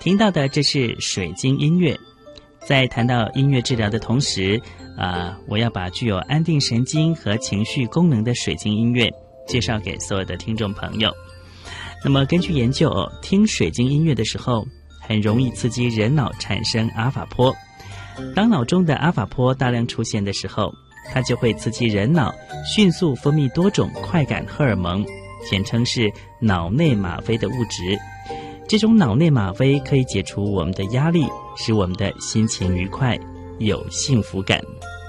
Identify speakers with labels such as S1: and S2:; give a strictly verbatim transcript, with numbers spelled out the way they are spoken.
S1: 听到的这是水晶音乐。在谈到音乐治疗的同时，啊、呃，我要把具有安定神经和情绪功能的水晶音乐介绍给所有的听众朋友。那么根据研究，听水晶音乐的时候，很容易刺激人脑产生阿法波。当脑中的阿法波大量出现的时候，它就会刺激人脑迅速分泌多种快感荷尔蒙，简称是脑内吗啡的物质。这种脑内吗啡可以解除我们的压力，使我们的心情愉快，有幸福感。